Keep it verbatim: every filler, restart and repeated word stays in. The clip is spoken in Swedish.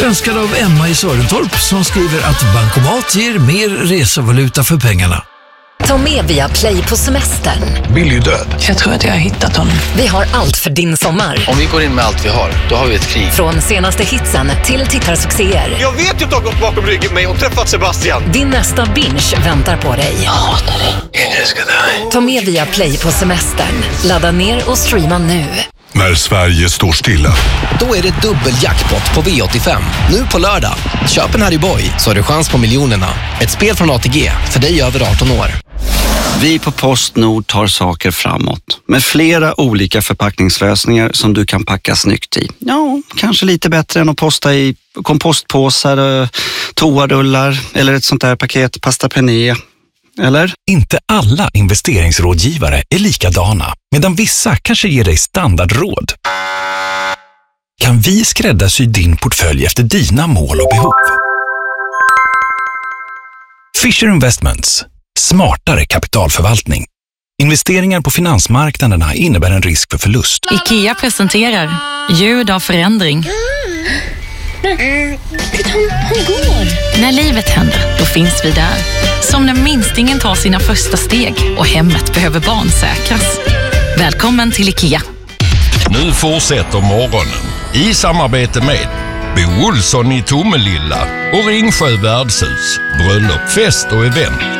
önskad av Emma i Sörentorp som skriver att bankomat ger mer resevaluta för pengarna. Ta med via Play på semestern. Billy är död. Jag tror att jag har hittat honom. Vi har allt för din sommar. Om vi går in med allt vi har, då har vi ett krig. Från senaste hitsen till tittarsuccéer. Jag vet ju att du har gått bakom ryggen mig och träffat Sebastian. Din nästa binge väntar på dig. Jag hatar dig. Jag älskar dig. Ta med via Play på semestern. Ladda ner och streama nu. När Sverige står stilla. Då är det dubbeljackpot på V åttiofem. Nu på lördag. Köp en Harry Boy så har du chans på miljonerna. Ett spel från A T G för dig över arton år. Vi på Postnord tar saker framåt. Med flera olika förpackningslösningar som du kan packa snyggt i. Ja, kanske lite bättre än att posta i kompostpåsar, toarullar eller ett sånt där paket pasta penne. Eller? Inte alla investeringsrådgivare är likadana, medan vissa kanske ger dig standardråd. Kan vi skräddarsy din portfölj efter dina mål och behov? Fisher Investments. Smartare kapitalförvaltning. Investeringar på finansmarknaderna innebär en risk för förlust. IKEA presenterar ljud av förändring. Hon går. När livet händer, då finns vi där. Som när minstingen tar sina första steg och hemmet behöver barnsäkras. Välkommen till IKEA. Nu fortsätter morgonen i samarbete med Bo Olsson i Tomelilla och Ringsjö värdshus, bröllop, fest och event.